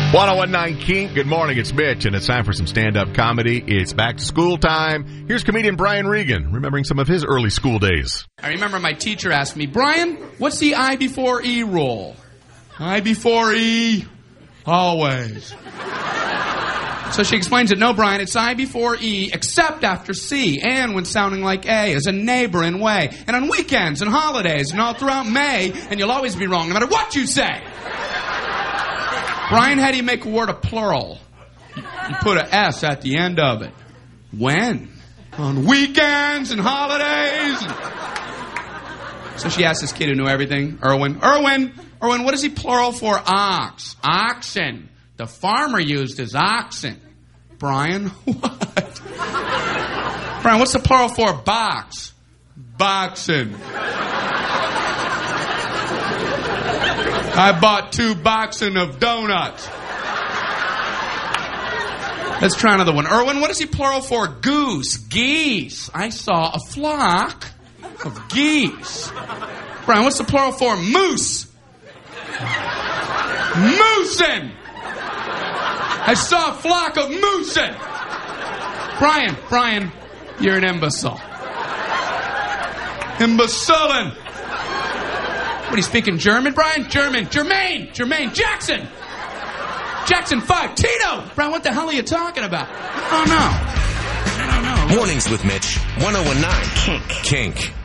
1019 Kink. Good morning, it's Mitch, and it's time for some stand-up comedy. It's back to school time. Here's comedian Brian Regan, remembering some of his early school days. I remember my teacher asked me, Brian, what's the I before E rule? I before E, always. So she explains it, no, Brian, it's I before E, except after C, and when sounding like A, as a neighbor in way, and on weekends and holidays, and all throughout May, and you'll always be wrong, no matter what you say. Brian, how do you make a word a plural? You put an S at the end of it. When? On weekends and holidays. So she asked this kid who knew everything, Erwin, what is he plural for ox? Oxen. The farmer used his oxen. Brian, what? Brian, what's the plural for box? Boxen. I bought 2 boxen of donuts. Let's try another one. Erwin, what is he plural for goose? Geese. I saw a flock of geese. Brian, what's the plural for moose? Moosin. I saw a flock of moosin. Brian, you're an imbecile. Imbecilin'. What, are you speaking German, Brian? Jermaine, Jackson 5, Tito. Brian, what the hell are you talking about? I don't know. Mornings with Mitch, 1019 Kink.